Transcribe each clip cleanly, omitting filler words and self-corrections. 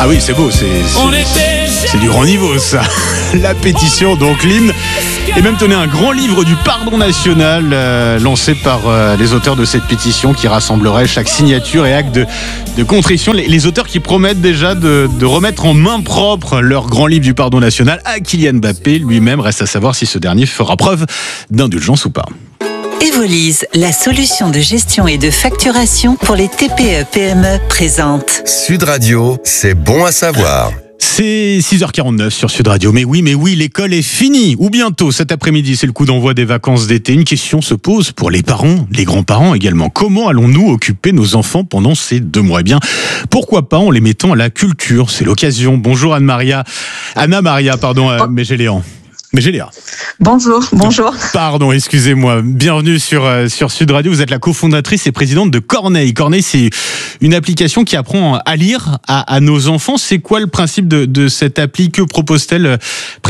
Ah oui, c'est beau, c'est du grand niveau ça. La pétition, donc l'hymne, et même tenez un grand livre du pardon national lancé par les auteurs de cette pétition qui rassemblerait chaque signature et acte de contrition. Les auteurs qui promettent déjà de remettre en main propre leur grand livre du pardon national à Kylian Mbappé lui-même. Reste à savoir si ce dernier fera preuve d'indulgence ou pas. Evolise, la solution de gestion et de facturation pour les TPE-PME présente. Sud Radio, c'est bon à savoir. C'est 6h49 sur Sud Radio. Mais oui, l'école est finie. Ou bientôt, cet après-midi, c'est le coup d'envoi des vacances d'été. Une question se pose pour les parents, les grands-parents également. Comment allons-nous occuper nos enfants pendant ces 2 mois ? Eh bien, pourquoi pas en les mettant à la culture ? C'est l'occasion. Bonjour Anna-Maria, Mégéléan. Bonjour. Pardon, excusez-moi. Bienvenue sur Sud Radio. Vous êtes la cofondatrice et présidente de Corneille. Corneille, c'est une application qui apprend à lire à nos enfants. C'est quoi le principe de cette appli ? Que propose-t-elle précisément ?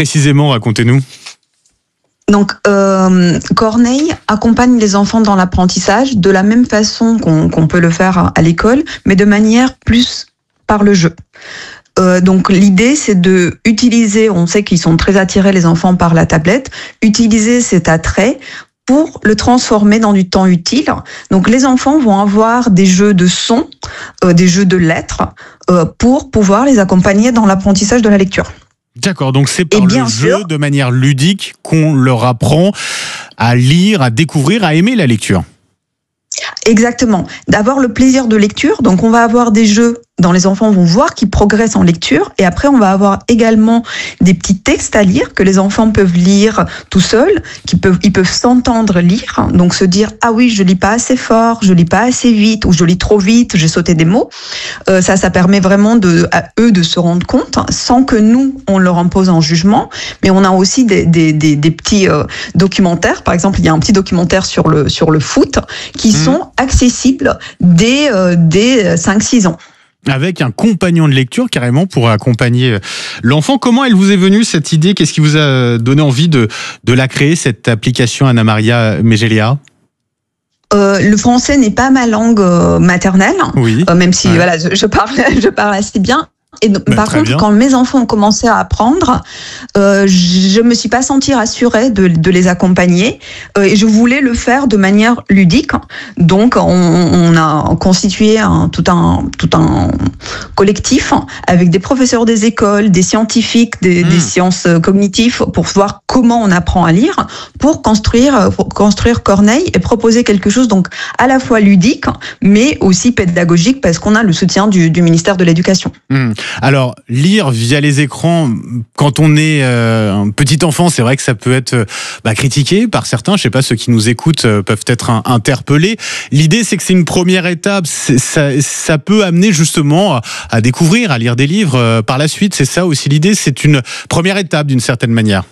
Racontez-nous. Donc, Corneille accompagne les enfants dans l'apprentissage de la même façon qu'on peut le faire à l'école, mais de manière plus par le jeu. Donc l'idée c'est de utiliser, on sait qu'ils sont très attirés les enfants par la tablette, utiliser cet attrait pour le transformer dans du temps utile. Donc les enfants vont avoir des jeux de sons, des jeux de lettres pour pouvoir les accompagner dans l'apprentissage de la lecture. D'accord, donc c'est par le jeu, de manière ludique, qu'on leur apprend à lire, à découvrir, à aimer la lecture. Exactement, d'avoir le plaisir de lecture. Donc on va avoir des jeux dont les enfants vont voir qu'ils progressent en lecture, et après on va avoir également des petits textes à lire que les enfants peuvent lire tout seuls, ils peuvent s'entendre lire, donc se dire ah oui, je lis pas assez fort, je lis pas assez vite, ou je lis trop vite, j'ai sauté des mots. Ça permet vraiment à eux de se rendre compte sans que nous on leur impose un jugement. Mais on a aussi des petits documentaires. Par exemple, il y a un petit documentaire sur le foot qui sont accessibles dès 5-6 ans. Avec un compagnon de lecture carrément pour accompagner l'enfant. Comment elle vous est venue cette idée ? Qu'est-ce qui vous a donné envie de la créer, cette application, Anna-Maria Mégéléa ? Le français n'est pas ma langue maternelle, oui. Même si voilà, je parle assez bien. Et par contre, bien. Quand mes enfants ont commencé à apprendre, je me suis pas sentie rassurée de les accompagner, et je voulais le faire de manière ludique. Donc, on a constitué tout un collectif avec des professeurs des écoles, des scientifiques, des sciences cognitives pour voir comment on apprend à lire, pour construire Corneille et proposer quelque chose donc à la fois ludique, mais aussi pédagogique parce qu'on a le soutien du ministère de l'Éducation. Alors, lire via les écrans, quand on est un petit enfant, c'est vrai que ça peut être critiqué par certains. Je sais pas, ceux qui nous écoutent peuvent être interpellés. L'idée, c'est que c'est une première étape. Ça peut amener justement à découvrir, à lire des livres par la suite. C'est ça aussi l'idée. C'est une première étape d'une certaine manière.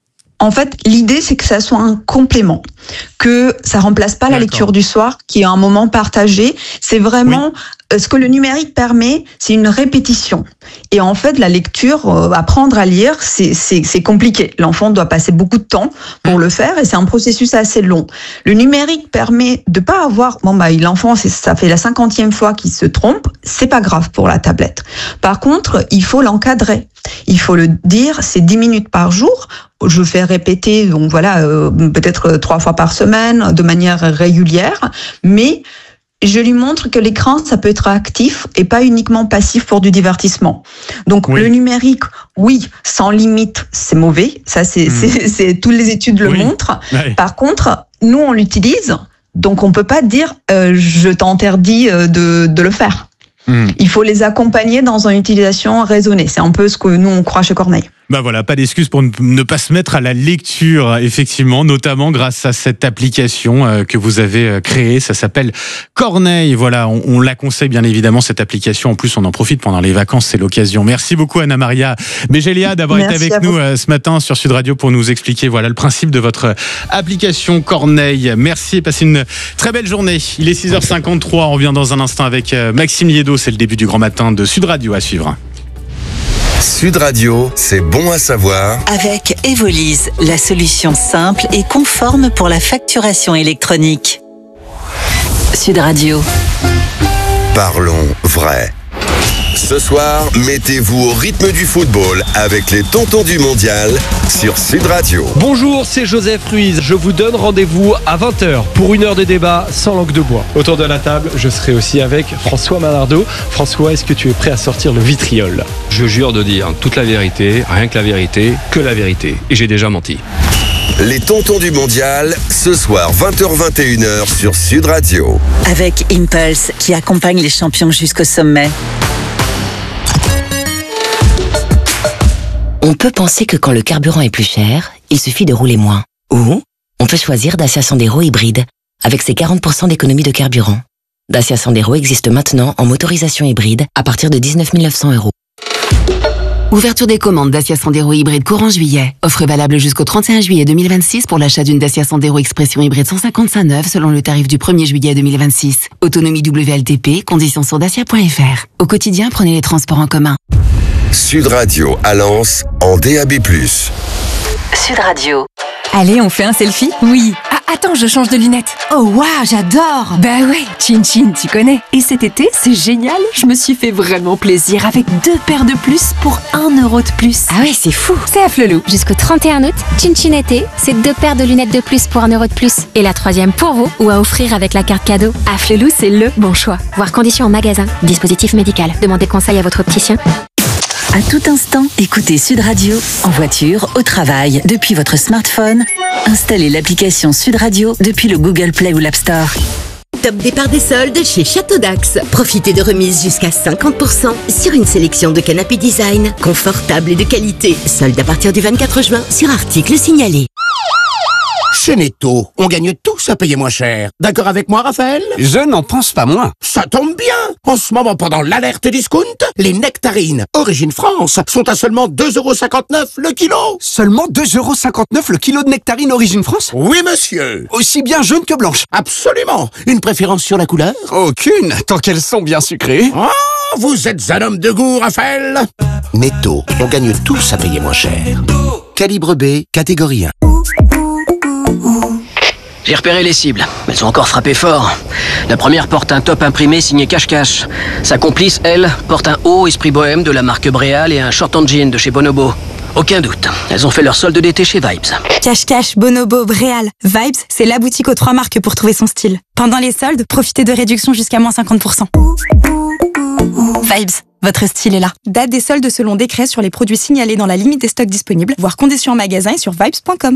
En fait, l'idée, c'est que ça soit un complément, que ça remplace pas la lecture du soir, qui est un moment partagé. C'est vraiment ce que le numérique permet, c'est une répétition. Et en fait, la lecture, apprendre à lire, c'est compliqué. L'enfant doit passer beaucoup de temps pour le faire, et c'est un processus assez long. Le numérique permet de pas avoir, l'enfant, ça fait la 50e fois qu'il se trompe, c'est pas grave pour la tablette. Par contre, il faut l'encadrer. Il faut le dire, c'est 10 minutes par jour. Je fais répéter, donc voilà, peut-être 3 fois par semaine, de manière régulière, mais je lui montre que l'écran, ça peut être actif et pas uniquement passif pour du divertissement. Donc le numérique, sans limite, c'est mauvais. Ça, c'est toutes les études le montrent. Ouais. Par contre, nous, on l'utilise, donc on peut pas dire je t'interdis de le faire. Il faut les accompagner dans une utilisation raisonnée. C'est un peu ce que nous, on croit chez Corneille. Voilà, pas d'excuse pour ne pas se mettre à la lecture, effectivement, notamment grâce à cette application que vous avez créée. Ça s'appelle Corneille. Voilà, on la conseille bien évidemment, cette application. En plus, on en profite pendant les vacances, c'est l'occasion. Merci beaucoup Anna-Maria Mégéléa d'avoir été avec nous ce matin sur Sud Radio pour nous expliquer le principe de votre application Corneille. Merci et passez une très belle journée. Il est 6h53, on revient dans un instant avec Maxime Liedo. C'est le début du grand matin de Sud Radio à suivre. Sud Radio, c'est bon à savoir. Avec Evolise, la solution simple et conforme pour la facturation électronique. Sud Radio. Parlons vrai. Ce soir, mettez-vous au rythme du football avec les tontons du mondial sur Sud Radio. Bonjour, c'est Joseph Ruiz. Je vous donne rendez-vous à 20h pour une heure de débat sans langue de bois. Autour de la table, je serai aussi avec François Manardo. François, est-ce que tu es prêt à sortir le vitriol ? Je jure de dire toute la vérité, rien que la vérité, que la vérité. Et j'ai déjà menti. Les tontons du mondial, ce soir 20h-21h sur Sud Radio. Avec Impulse, qui accompagne les champions jusqu'au sommet. On peut penser que quand le carburant est plus cher, il suffit de rouler moins. Ou on peut choisir Dacia Sandero hybride, avec ses 40% d'économie de carburant. Dacia Sandero existe maintenant en motorisation hybride à partir de 19 900 €. Ouverture des commandes Dacia Sandero hybride courant juillet. Offre valable jusqu'au 31 juillet 2026 pour l'achat d'une Dacia Sandero Expression hybride 155 neuve selon le tarif du 1er juillet 2026. Autonomie WLTP, conditions sur dacia.fr. Au quotidien, prenez les transports en commun. Sud Radio à Lens en DAB+. Sud Radio. Allez, on fait un selfie ? Oui. Ah, attends, je change de lunettes. Oh, waouh, j'adore. Bah ouais, Chin Chin, tu connais. Et cet été, c'est génial. Je me suis fait vraiment plaisir avec 2 paires de plus pour 1 € de plus. Ah ouais, c'est fou. C'est à Flelou. Jusqu'au 31 août, Chin Chin été, c'est 2 paires de lunettes de plus pour 1 € de plus. Et la 3e pour vous ou à offrir avec la carte cadeau. À Flelou, c'est le bon choix. Voir conditions en magasin. Dispositif médical. Demandez conseil à votre opticien. À tout instant, écoutez Sud Radio, en voiture, au travail, depuis votre smartphone. Installez l'application Sud Radio depuis le Google Play ou l'App Store. Top départ des soldes chez Château d'Axe. Profitez de remises jusqu'à 50% sur une sélection de canapés design, confortables et de qualité. Soldes à partir du 24 juin sur articles signalés. Chez Netto, on gagne tous à payer moins cher. D'accord avec moi, Raphaël ? Je n'en pense pas moins. Ça tombe bien. En ce moment, pendant l'alerte discount, les nectarines Origine France sont à seulement 2,59 € le kilo. Seulement 2,59 € le kilo de nectarines Origine France ? Oui, monsieur. Aussi bien jaune que blanche. Absolument. Une préférence sur la couleur ? Aucune, tant qu'elles sont bien sucrées. Oh, vous êtes un homme de goût, Raphaël. Netto, on gagne tous à payer moins cher. Calibre B, catégorie 1. J'ai repéré les cibles. Elles ont encore frappé fort. La première porte un top imprimé signé Cache-Cache. Sa complice, elle, porte un haut esprit bohème de la marque Bréal et un short en jean de chez Bonobo. Aucun doute, elles ont fait leur solde d'été chez Vibes. Cache-Cache, Bonobo, Bréal. Vibes, c'est la boutique aux 3 marques pour trouver son style. Pendant les soldes, profitez de réductions jusqu'à moins 50%. Vibes, votre style est là. Date des soldes selon décret sur les produits signalés dans la limite des stocks disponibles, voire conditions en magasin et sur vibes.com.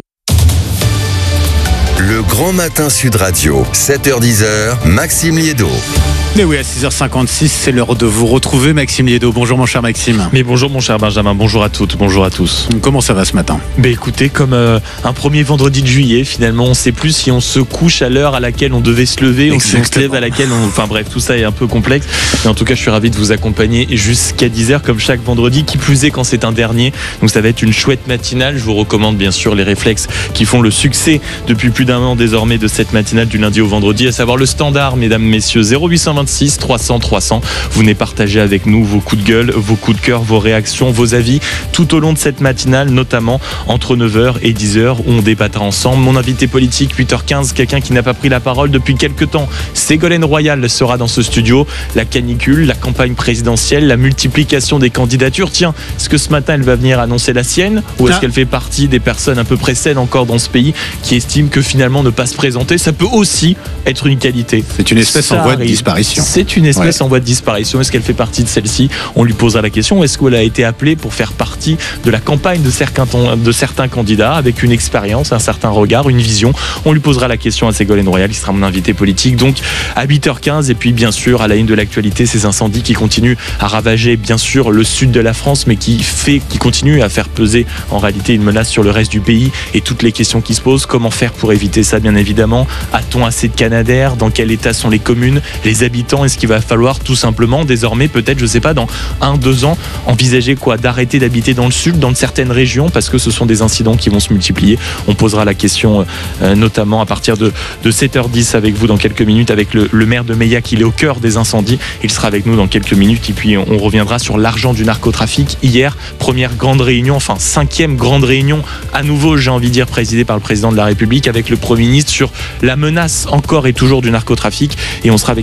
Le Grand Matin Sud Radio, 7h-10h, Maxime Liédo. Mais oui, à 6h56, c'est l'heure de vous retrouver, Maxime Liédo. Bonjour mon cher Maxime. Mais bonjour mon cher Benjamin, bonjour à toutes, bonjour à tous. Comment ça va ce matin ? Écoutez, comme un premier vendredi de juillet, finalement, on ne sait plus si on se couche à l'heure à laquelle on devait se lever ou si on se lève à laquelle on... Enfin bref, tout ça est un peu complexe. Mais en tout cas, je suis ravi de vous accompagner jusqu'à 10h comme chaque vendredi, qui plus est quand c'est un dernier. Donc ça va être une chouette matinale. Je vous recommande bien sûr les réflexes qui font le succès depuis plus d'un an désormais de cette matinale du lundi au vendredi, à savoir le standard, mesdames, messieurs, 0826 300 300. Vous venez partager avec nous vos coups de gueule, vos coups de cœur, vos réactions, vos avis tout au long de cette matinale, notamment entre 9h et 10h où on débattra ensemble. Mon invité politique, 8h15, quelqu'un qui n'a pas pris la parole depuis quelques temps, Ségolène Royal sera dans ce studio. La canicule, la campagne présidentielle, la multiplication des candidatures. Tiens, est-ce que ce matin elle va venir annoncer la sienne ou est-ce qu'elle fait partie des personnes un peu près saines encore dans ce pays qui estiment que finalement ne pas se présenter, ça peut aussi être une qualité. C'est une espèce en voie de disparition. C'est une espèce en voie de disparition. Est-ce qu'elle fait partie de celle-ci ? On lui posera la question. Est-ce qu'elle a été appelée pour faire partie de la campagne de certains candidats avec une expérience, un certain regard, une vision ? On lui posera la question à Ségolène Royal, qui sera mon invité politique. Donc à 8h15 et puis bien sûr à la une de l'actualité, ces incendies qui continuent à ravager bien sûr le sud de la France, mais qui continuent à faire peser en réalité une menace sur le reste du pays et toutes les questions qui se posent. Comment faire pour éviter ça, bien évidemment ? A-t-on assez de Canadair ? Dans quel état sont les communes, les habitants ? Est-ce qu'il va falloir tout simplement désormais, peut-être, je sais pas, dans 1-2 ans, envisager quoi ? D'arrêter d'habiter dans le sud, dans certaines régions, parce que ce sont des incidents qui vont se multiplier. On posera la question notamment à partir de 7h10 avec vous dans quelques minutes, avec le maire de Meillac. Il est au cœur des incendies. Il sera avec nous dans quelques minutes et puis on reviendra sur l'argent du narcotrafic. Hier, première grande réunion, enfin 5e grande réunion, à nouveau, j'ai envie de dire, présidée par le président de la République avec le Premier ministre sur la menace encore et toujours du narcotrafic. Et on sera avec une journaliste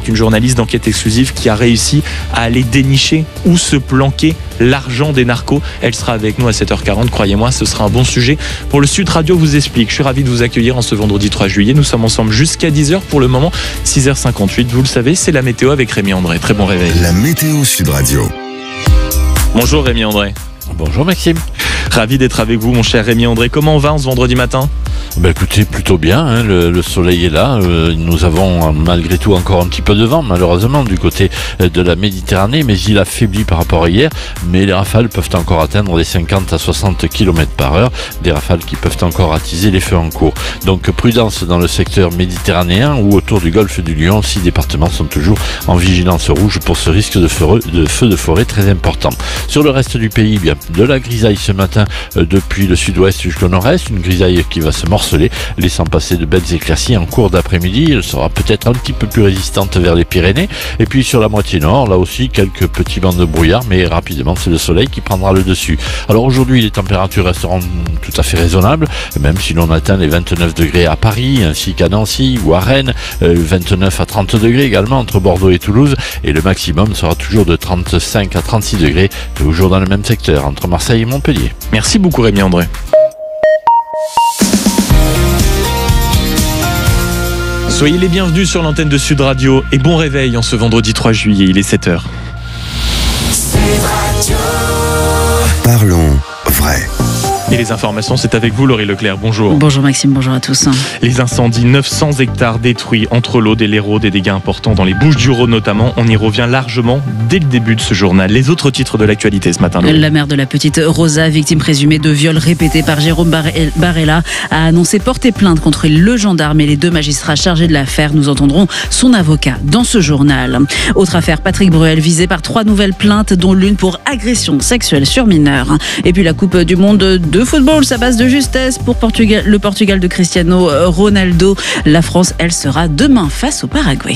police d'enquête exclusive qui a réussi à aller dénicher où se planquait l'argent des narcos. Elle sera avec nous à 7h40, croyez-moi, ce sera un bon sujet pour le Sud Radio vous explique. Je suis ravi de vous accueillir en ce vendredi 3 juillet. Nous sommes ensemble jusqu'à 10h pour le moment, 6h58. Vous le savez, c'est la météo avec Rémi André. Très bon réveil. La météo Sud Radio. Bonjour Rémi André. Bonjour Maxime. Ravi d'être avec vous mon cher Rémi André. Comment on va en ce vendredi matin ? Écoutez, plutôt bien, hein, le soleil est là, nous avons malgré tout encore un petit peu de vent malheureusement du côté de la Méditerranée, mais il affaiblit par rapport à hier, mais les rafales peuvent encore atteindre les 50 à 60 km/h, des rafales qui peuvent encore attiser les feux en cours. Donc prudence dans le secteur méditerranéen ou autour du golfe du Lion, 6 départements sont toujours en vigilance rouge pour ce risque de feu de forêt très important. Sur le reste du pays, bien, de la grisaille ce matin depuis le sud-ouest jusqu'au nord-est, une grisaille qui va se morceler, laissant passer de belles éclaircies en cours d'après-midi. Elle sera peut-être un petit peu plus résistante vers les Pyrénées. Et puis sur la moitié nord, là aussi quelques petits bancs de brouillard, mais rapidement c'est le soleil qui prendra le dessus. Alors aujourd'hui, les températures resteront tout à fait raisonnables, même si l'on atteint les 29 degrés à Paris, ainsi qu'à Nancy ou à Rennes, 29 à 30 degrés également entre Bordeaux et Toulouse, et le maximum sera toujours de 35 à 36 degrés, toujours dans le même secteur, entre Marseille et Montpellier. Merci beaucoup Rémi André. Soyez les bienvenus sur l'antenne de Sud Radio et bon réveil en ce vendredi 3 juillet, il est 7h. Parlons vrai. Et les informations, c'est avec vous Laurie Leclerc, bonjour. Bonjour Maxime, bonjour à tous. Les incendies, 900 hectares détruits entre l'Aude et l'Hérault, des dégâts importants dans les Bouches-du-Rhône notamment. On y revient largement dès le début de ce journal. Les autres titres de l'actualité ce matin, Laurie. La mère de la petite Rosa, victime présumée de viol répété par Jérôme Barella, a annoncé porter plainte contre le gendarme et les 2 magistrats chargés de l'affaire. Nous entendrons son avocat dans ce journal. Autre affaire, Patrick Bruel visé par 3 nouvelles plaintes, dont l'une pour agression sexuelle sur mineur. Et puis la Coupe du Monde de football, sa base de justesse pour le Portugal de Cristiano Ronaldo. La France, elle, sera demain face au Paraguay.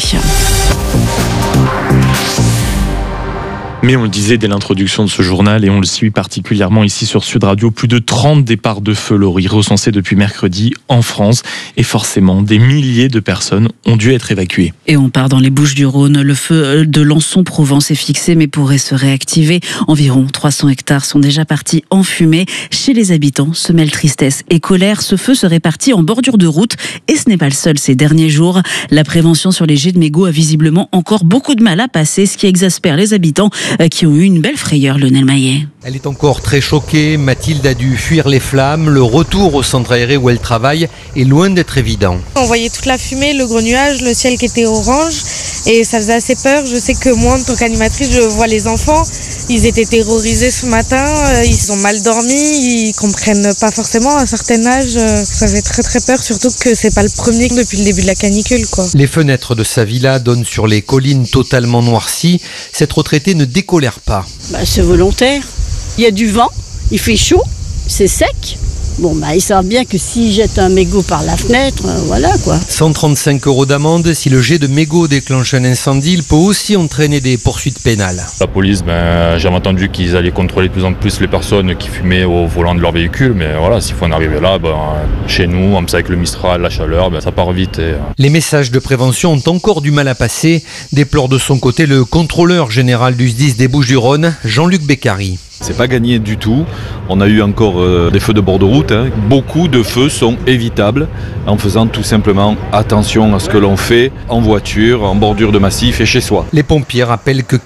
Mais on le disait dès l'introduction de ce journal et on le suit particulièrement ici sur Sud Radio, plus de 30 départs de feu, Laurie, recensés depuis mercredi en France. Et forcément, des milliers de personnes ont dû être évacuées. Et on part dans les Bouches-du-Rhône. Le feu de Lançon-Provence est fixé mais pourrait se réactiver. Environ 300 hectares sont déjà partis en fumée. Chez les habitants se mêlent tristesse et colère. Ce feu se répartit en bordure de route et ce n'est pas le seul ces derniers jours. La prévention sur les jets de mégots a visiblement encore beaucoup de mal à passer, ce qui exaspère les habitants qui ont eu une belle frayeur, Lionel Maillet. Elle est encore très choquée. Mathilde a dû fuir les flammes. Le retour au centre aéré où elle travaille est loin d'être évident. On voyait toute la fumée, le gros nuage, le ciel qui était orange et ça faisait assez peur. Je sais que moi, en tant qu'animatrice, je vois les enfants. Ils étaient terrorisés ce matin, ils ont mal dormi, ils comprennent pas forcément à un certain âge. Ça fait très très peur, surtout que c'est pas le premier depuis le début de la canicule, quoi. Les fenêtres de sa villa donnent sur les collines totalement noircies. Cette retraitée ne décolère pas. C'est volontaire. Il y a du vent, il fait chaud, c'est sec. Bon, ils savent bien que s'ils jettent un mégot par la fenêtre, voilà quoi. 135 € d'amende. Si le jet de mégot déclenche un incendie, il peut aussi entraîner des poursuites pénales. La police, j'avais entendu qu'ils allaient contrôler de plus en plus les personnes qui fumaient au volant de leur véhicule. Mais voilà, s'il faut en arriver là, chez nous, on sait avec le Mistral, la chaleur, ça part vite. Les messages de prévention ont encore du mal à passer, déplore de son côté le contrôleur général du SDIS des Bouches-du-Rhône, Jean-Luc Beccari. C'est pas gagné du tout. On a eu encore des feux de bord de route. Beaucoup de feux sont évitables en faisant tout simplement attention à ce que l'on fait en voiture, en bordure de massif et chez soi. Les pompiers rappellent que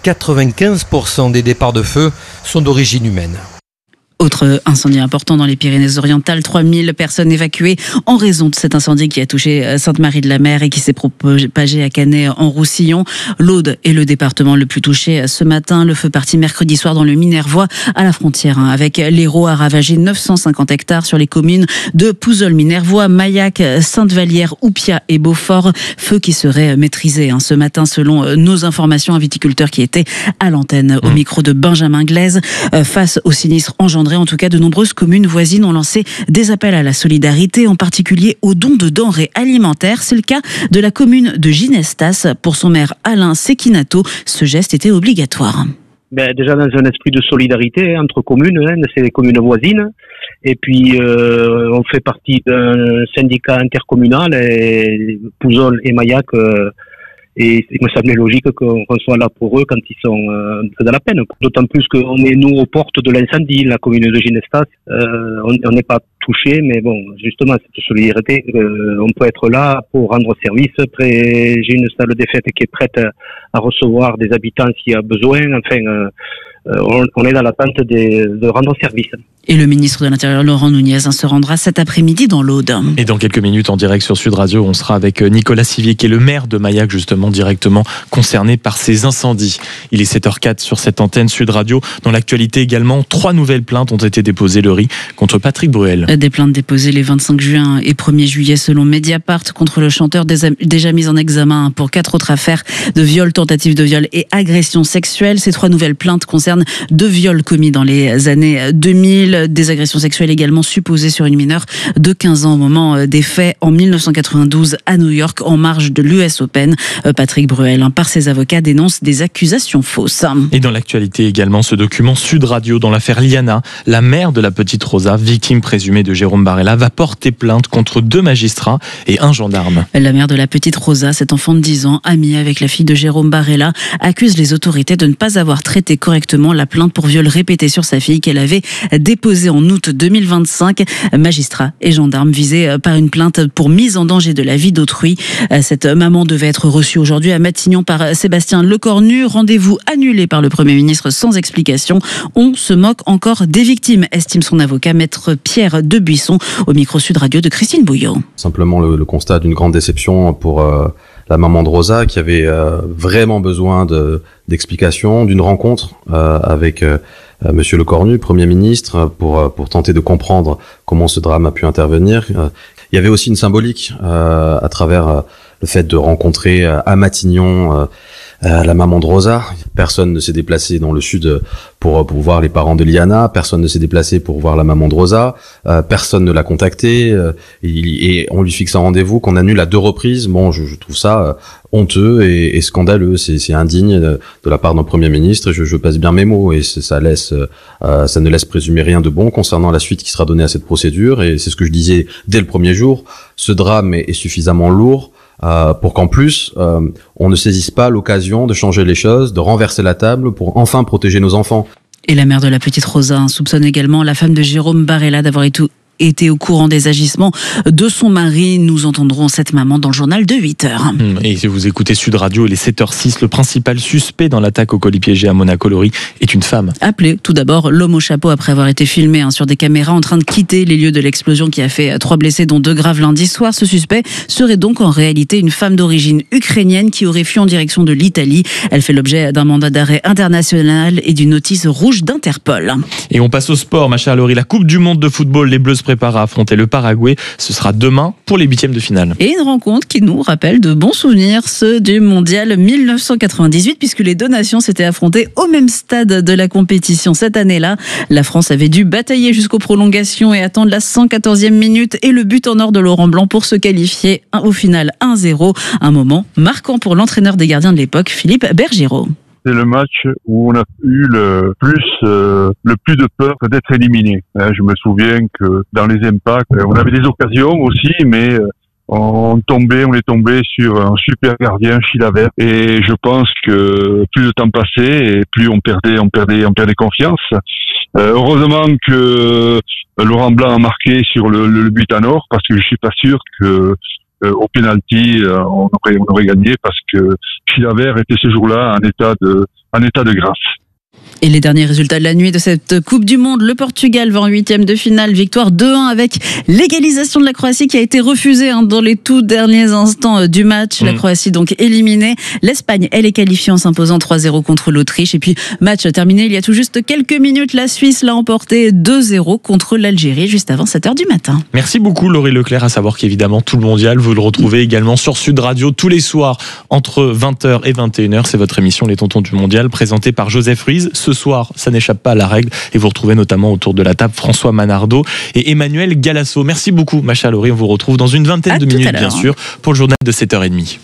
95% des départs de feu sont d'origine humaine. Autre incendie important dans les Pyrénées-Orientales, 3000 personnes évacuées en raison de cet incendie qui a touché Sainte-Marie-de-la-Mer et qui s'est propagé à Canet en Roussillon. L'Aude est le département le plus touché ce matin. Le feu parti mercredi soir dans le Minervois à la frontière avec l'Hérault a ravagé 950 hectares sur les communes de Pouzols-Minervois, Maillac, Sainte-Vallière, Oupia et Beaufort. Feu qui serait maîtrisé ce matin selon nos informations. Un viticulteur qui était à l'antenne au micro de Benjamin Glaise. Face au sinistre engendré, en tout cas, de nombreuses communes voisines ont lancé des appels à la solidarité, en particulier aux dons de denrées alimentaires. C'est le cas de la commune de Ginestas. Pour son maire Alain Sekinato, ce geste était obligatoire. Déjà dans un esprit de solidarité entre communes, c'est les communes voisines. Et puis on fait partie d'un syndicat intercommunal et Pouzols et Maillac Et il me semblait logique qu'on soit là pour eux quand ils sont faisant la peine. D'autant plus qu'on est, nous, aux portes de l'incendie, la commune de Ginestas. On n'est pas touché, mais bon, justement, cette solidarité, on peut être là pour rendre service. Après, j'ai une salle des fêtes qui est prête à recevoir des habitants s'il y a besoin. Enfin, on est dans l'attente de rendre service. Et le ministre de l'Intérieur, Laurent Nunez, se rendra cet après-midi dans l'Aude. Et dans quelques minutes, en direct sur Sud Radio, on sera avec Nicolas Sivier, qui est le maire de Maillac, justement, directement concerné par ces incendies. Il est 7h04 sur cette antenne Sud Radio. Dans l'actualité également, 3 nouvelles plaintes ont été déposées, Laurie, contre Patrick Bruel. Des plaintes déposées les 25 juin et 1er juillet selon Mediapart contre le chanteur déjà mis en examen pour 4 autres affaires de viol, tentative de viol et agression sexuelle. Ces 3 nouvelles plaintes concernent 2 viols commis dans les années 2000, des agressions sexuelles également supposées sur une mineure de 15 ans au moment des faits en 1992 à New York en marge de l'US Open. Patrick Bruel, par ses avocats, dénonce des accusations fausses. Et dans l'actualité également, ce document Sud Radio dans l'affaire Liana, la mère de la petite Rosa, victime présumée de Jérôme Barella, va porter plainte contre 2 magistrats et 1 gendarme. La mère de la petite Rosa, cet enfant de 10 ans, amie avec la fille de Jérôme Barella, accuse les autorités de ne pas avoir traité correctement la plainte pour viol répété sur sa fille qu'elle avait déposée en août 2025. Magistrats et gendarmes visés par une plainte pour mise en danger de la vie d'autrui. Cette maman devait être reçue aujourd'hui à Matignon par Sébastien Lecornu. Rendez-vous annulé par le Premier ministre sans explication. On se moque encore des victimes, estime son avocat, maître Pierre Debuisson, au micro Sud Radio de Christine Bouillot. Simplement le constat d'une grande déception pour la maman de Rosa, qui avait vraiment besoin d'explications, d'une rencontre avec Monsieur Lecornu, Premier ministre, pour tenter de comprendre comment ce drame a pu intervenir. Il y avait aussi une symbolique à travers le fait de rencontrer à Matignon la maman de Rosa. Personne ne s'est déplacé dans le sud pour voir les parents de Liana, personne ne s'est déplacé pour voir la maman de Rosa, personne ne l'a contacté, et on lui fixe un rendez-vous qu'on annule à 2 reprises. Bon, je trouve ça honteux et scandaleux, c'est indigne de la part d'un Premier ministre, je passe bien mes mots, et ça ne laisse présumer rien de bon concernant la suite qui sera donnée à cette procédure, et c'est ce que je disais dès le premier jour, ce drame est suffisamment lourd pour qu'en plus on ne saisisse pas l'occasion de changer les choses, de renverser la table pour enfin protéger nos enfants. Et la mère de la petite Rosa soupçonne également la femme de Jérôme Barella d'avoir été au courant des agissements de son mari. Nous entendrons cette maman dans le journal de 8h. Et si vous écoutez Sud Radio, il est 7h06. Le principal suspect dans l'attaque au colis piégé à Monaco, Laurie, est une femme. Appelé tout d'abord l'homme au chapeau après avoir été filmé sur des caméras en train de quitter les lieux de l'explosion qui a fait 3 blessés dont 2 graves lundi soir. Ce suspect serait donc en réalité une femme d'origine ukrainienne qui aurait fui en direction de l'Italie. Elle fait l'objet d'un mandat d'arrêt international et d'une notice rouge d'Interpol. Et on passe au sport, ma chère Laurie. La Coupe du Monde de football, les Bleus se préparent à affronter le Paraguay. Ce sera demain pour les 8e de finale. Et une rencontre qui nous rappelle de bons souvenirs, ceux du mondial 1998, puisque les 2 nations s'étaient affrontées au même stade de la compétition cette année-là. La France avait dû batailler jusqu'aux prolongations et attendre la 114e minute et le but en or de Laurent Blanc pour se qualifier au final 1-0. Un moment marquant pour l'entraîneur des gardiens de l'époque, Philippe Bergerot. C'est le match où on a eu le plus de peur d'être éliminé. Je me souviens que dans les impacts, on avait des occasions aussi, mais on est tombé sur un super gardien, Chilavert, et je pense que plus le temps passait et plus on perdait confiance. Heureusement que Laurent Blanc a marqué sur le but en or, parce que je suis pas sûr que au penalty on aurait gagné, parce que Chilavert était ce jour-là en état de grâce. Et les derniers résultats de la nuit de cette Coupe du Monde, le Portugal va en 8e de finale, victoire 2-1 avec l'égalisation de la Croatie qui a été refusée dans les tout derniers instants du match. La Croatie donc éliminée. L'Espagne, elle est qualifiée en s'imposant 3-0 contre l'Autriche. Et puis match terminé il y a tout juste quelques minutes, la Suisse l'a emporté 2-0 contre l'Algérie juste avant 7h du matin. Merci beaucoup Laurie Leclerc, à savoir qu'évidemment tout le mondial, vous le retrouvez également sur Sud Radio tous les soirs entre 20h et 21h. C'est votre émission Les Tontons du Mondial, présentée par Joseph Ruiz. Ce soir, ça n'échappe pas à la règle, et vous retrouvez notamment autour de la table François Manardo et Emmanuel Galasso. Merci beaucoup ma chère Laurie, on vous retrouve dans une vingtaine de minutes bien sûr pour le journal de 7h30.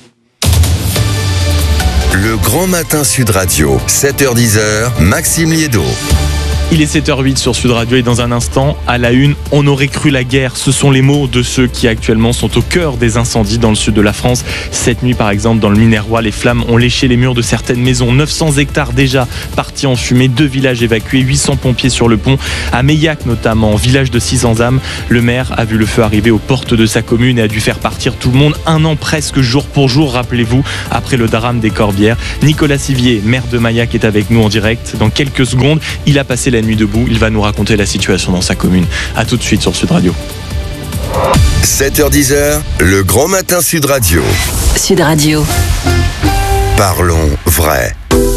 Le Grand Matin Sud Radio, 7h-10h, Maxime Liédot. Il est 7h08 sur Sud Radio et dans un instant, à la une, on aurait cru la guerre. Ce sont les mots de ceux qui actuellement sont au cœur des incendies dans le sud de la France. Cette nuit, par exemple, dans le Minervois, les flammes ont léché les murs de certaines maisons. 900 hectares déjà partis en fumée, 2 villages évacués, 800 pompiers sur le pont. À Meillac notamment, village de 600 âmes, le maire a vu le feu arriver aux portes de sa commune et a dû faire partir tout le monde. 1 an presque jour pour jour, rappelez-vous, après le drame des Corbières. Nicolas Sivier, maire de Meillac, est avec nous en direct. Dans quelques secondes, il a passé la nuit debout. Il va nous raconter la situation dans sa commune. A tout de suite sur Sud Radio. 7h-10h, le grand matin Sud Radio. Sud Radio. Parlons vrai.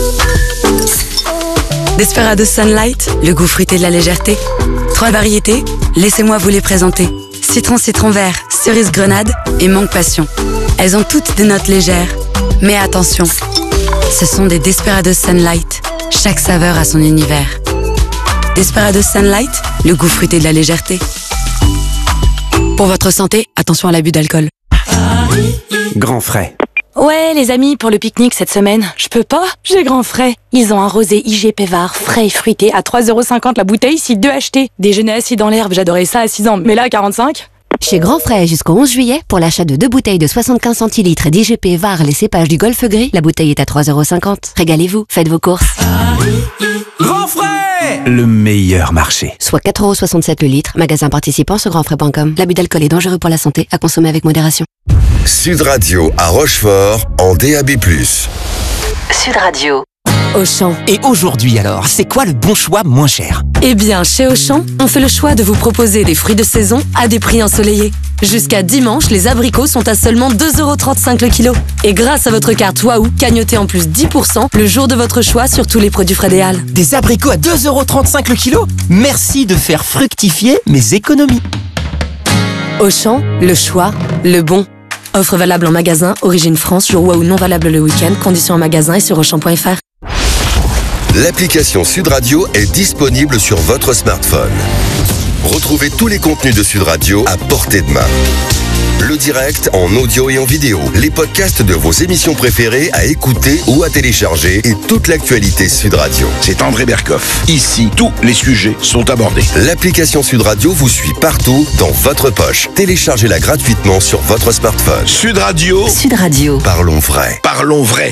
Desperados Sunlight, le goût fruité de la légèreté. 3 variétés, laissez-moi vous les présenter. Citron vert, cerise grenade et mangue passion. Elles ont toutes des notes légères. Mais attention, ce sont des Desperados Sunlight. Chaque saveur a son univers. Desperados Sunlight, le goût fruité de la légèreté. Pour votre santé, attention à l'abus d'alcool. Grand frais. Ouais, les amis, pour le pique-nique cette semaine, je peux pas, j'ai Grand Frais. Ils ont un rosé IG Pévard, frais et fruité, à 3,50€ la bouteille, si 2 achetés. Déjeuner assis dans l'herbe, j'adorais ça à 6 ans, mais là, 45. Chez Grand Frais jusqu'au 11 juillet, pour l'achat de 2 bouteilles de 75 centilitres d'IGP VAR, les cépages du Golfe Gris, la bouteille est à 3,50€. Régalez-vous, faites vos courses. Grand Frais, le meilleur marché. Soit 4,67€ le litre, magasin participant sur grandfrais.com. L'abus d'alcool est dangereux pour la santé, à consommer avec modération. Sud Radio à Rochefort en DAB+. Sud Radio. Auchan. Et aujourd'hui alors, c'est quoi le bon choix moins cher? Eh bien, chez Auchan, on fait le choix de vous proposer des fruits de saison à des prix ensoleillés. Jusqu'à dimanche, les abricots sont à seulement 2,35€ le kilo. Et grâce à votre carte Waouh, cagnotez en plus 10% le jour de votre choix sur tous les produits Frédéal. Des abricots à 2,35€ le kilo? Merci de faire fructifier mes économies. Auchan, le choix, le bon. Offre valable en magasin, origine France, jour Waouh non valable le week-end, conditions en magasin et sur Auchan.fr. L'application Sud Radio est disponible sur votre smartphone. Retrouvez tous les contenus de Sud Radio à portée de main. Le direct en audio et en vidéo, les podcasts de vos émissions préférées à écouter ou à télécharger et toute l'actualité Sud Radio. C'est André Berkoff. Ici, tous les sujets sont abordés. L'application Sud Radio vous suit partout dans votre poche. Téléchargez-la gratuitement sur votre smartphone. Sud Radio. Sud Radio. Parlons vrai. Parlons vrai.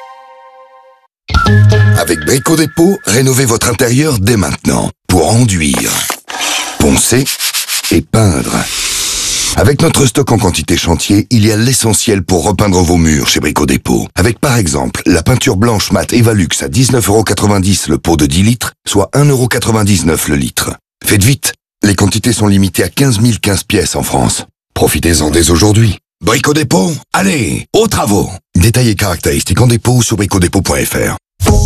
Avec Brico Dépôt, rénovez votre intérieur dès maintenant pour enduire, poncer et peindre. Avec notre stock en quantité chantier, il y a l'essentiel pour repeindre vos murs chez Brico Dépôt. Avec par exemple la peinture blanche mat Evalux à 19,90€ le pot de 10 litres, soit 1,99€ le litre. Faites vite, les quantités sont limitées à 15 015 pièces en France. Profitez-en dès aujourd'hui. Brico Dépôt, allez, aux travaux. Détails et caractéristiques en dépôt ou sur bricodépôt.fr.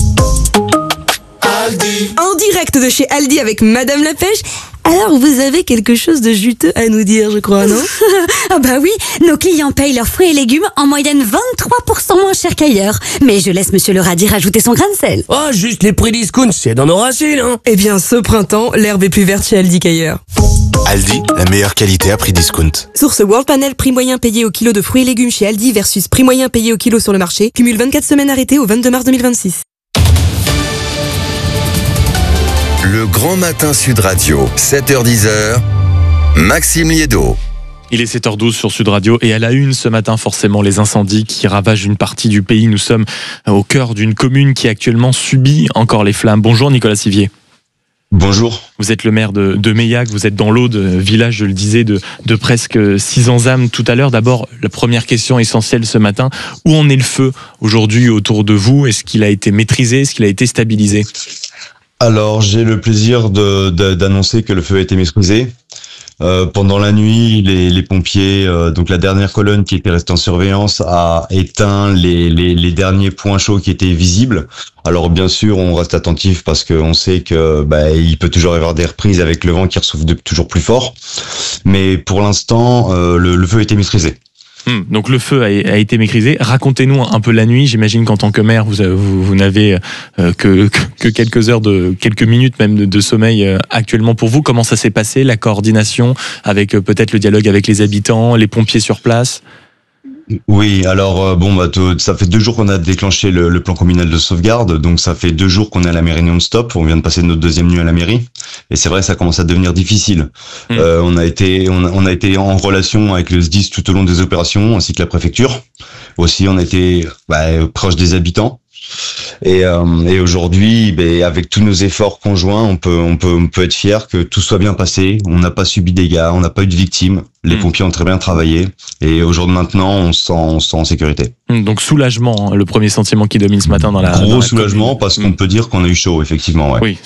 En direct de chez Aldi avec Madame la Pêche. Alors, vous avez quelque chose de juteux à nous dire, je crois, non? Ah bah oui, nos clients payent leurs fruits et légumes en moyenne 23% moins cher qu'ailleurs. Mais je laisse Monsieur le radis rajouter son grain de sel. Oh, juste les prix discount, c'est dans nos racines, hein. Eh bien, ce printemps, l'herbe est plus verte chez Aldi qu'ailleurs. Aldi, la meilleure qualité à prix discount. Source World Panel, prix moyen payé au kilo de fruits et légumes chez Aldi versus prix moyen payé au kilo sur le marché. Cumule 24 semaines arrêtées au 22 mars 2026. Le grand matin Sud Radio, 7h-10h, Maxime Liédo. Il est 7h12 sur Sud Radio et à la une ce matin, forcément, les incendies qui ravagent une partie du pays. Nous sommes au cœur d'une commune qui actuellement subit encore les flammes. Bonjour Nicolas Sivier. Bonjour. Vous êtes le maire de Meillac, vous êtes dans l'Aude, village, je le disais, de presque 600 âmes tout à l'heure. D'abord, la première question essentielle ce matin, où en est le feu aujourd'hui autour de vous? Est-ce qu'il a été maîtrisé? Est-ce qu'il a été stabilisé? Alors, j'ai le plaisir d'annoncer que le feu a été maîtrisé. Pendant la nuit, les pompiers, donc la dernière colonne qui était restée en surveillance, a éteint les derniers points chauds qui étaient visibles. Alors bien sûr, on reste attentif parce qu'on sait que il peut toujours y avoir des reprises avec le vent qui ressouffle toujours plus fort. Mais pour l'instant, le feu a été maîtrisé. Donc le feu a été maîtrisé. Racontez-nous un peu la nuit. J'imagine qu'en tant que maire, vous n'avez que quelques heures, quelques minutes même de sommeil actuellement pour vous. Comment ça s'est passé, la coordination avec peut-être le dialogue avec les habitants, les pompiers sur place? Oui, alors ça fait 2 jours qu'on a déclenché le plan communal de sauvegarde, donc ça fait 2 jours qu'on est à la mairie non-stop. On vient de passer notre 2e nuit à la mairie, et c'est vrai, ça commence à devenir difficile. On a été en relation avec le SDIS tout au long des opérations, ainsi que la préfecture. Aussi, on a été proche des habitants. Et aujourd'hui, avec tous nos efforts conjoints, on peut être fier que tout soit bien passé. On n'a pas subi de dégâts, on n'a pas eu de victimes. Les pompiers ont très bien travaillé. Et aujourd'hui, maintenant, on se sent en sécurité. Donc soulagement, le premier sentiment qui domine ce matin dans la soulagement, parce qu'on peut dire qu'on a eu chaud, effectivement. Ouais. Oui,